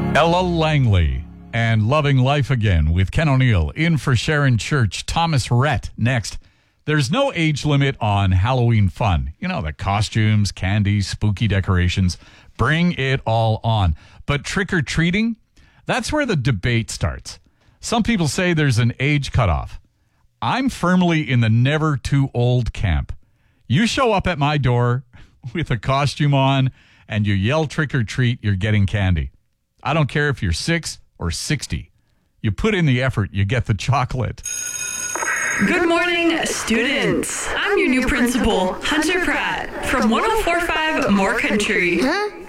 Ella Langley and Loving Life Again with Ken O'Neill in for Sharon Church. Thomas Rhett next. There's no age limit on Halloween fun. You know, the costumes, candy, spooky decorations. Bring it all on. But trick-or-treating, that's where the debate starts. Some people say there's an age cutoff. I'm firmly in the never too old camp. You show up at my door with a costume on and you yell trick-or-treat, you're getting candy. I don't care if you're 6 or 60. You put in the effort, you get the chocolate. Good morning, students. I'm your new principal, Hunter Pratt, from 104.5 More Country.